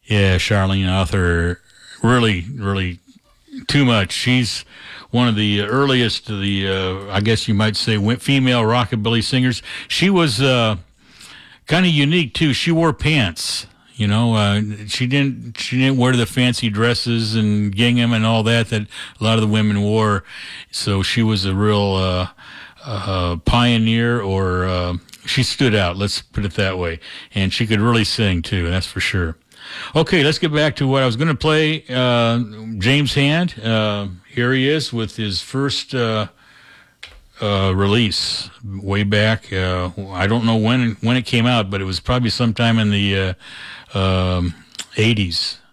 Yeah, Charlene Arthur, really, really too much. She's one of the earliest of the, I guess you might say, female rockabilly singers. She was kind of unique too. She wore pants. She didn't wear the fancy dresses and gingham and all that a lot of the women wore. So she was a real pioneer, or she stood out. Let's put it that way. And she could really sing too. That's for sure. Okay, let's get back to what I was going to play. James Hand. Here he is with his first release way back. I don't know when it came out, but it was probably sometime in the 80s.